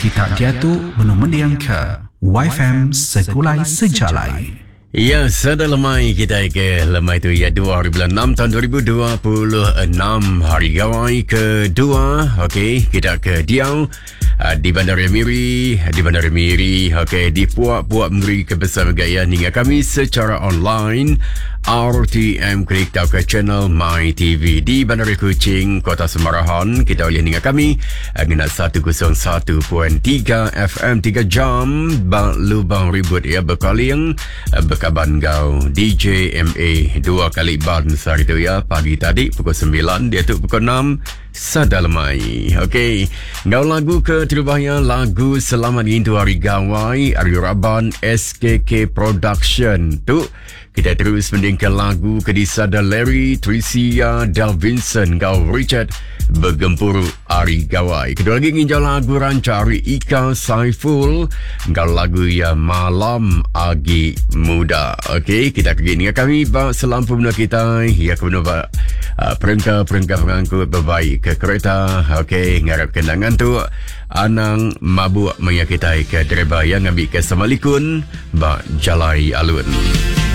Kita jatuh mendiang ke YFM Sekulai Sejalai. Ya, sada lemai kita ke lemai tu ya 2 hari bulan 6 tahun 2026 hari gawai kedua. Okey, kita ke Diau di Bandar Miri, okey, di Puak Miri ke Besar Gaya hingga kami secara online RTM klik tau ke channel My TV di Bandar Kuching, Kota Semarahan. Kita boleh hingga kami dengan 101.3 FM 3 jam lubang ribut ya berkaling Kaban Gau DJ MA 2 kali ban sehari tu ya. Pagi tadi pukul 9, dia tu pukul 6 Sadalemai. Okey, gau lagu ke terubahnya lagu Selamat Gintu Hari Gawai Ariuraban SKK Production tu. Kita terus mendengkan lagu ke di Sada Larry, Tricia, Del Vincent, Gau Richard Bergempuru Hari Gawai. Kedua lagi nginjau lagu rancari Ika Saiful, Gau lagu ya Malam Agi Muda. Okey, kita pergi dengan kami bak selampu benda kita ya ke benda perengkap pengangkut berbaik ke kereta. Okey, ngarap kendangan tu anang mabuk menyakitai ke dereba yang ambil ke Samalikun bak Jalai Alun.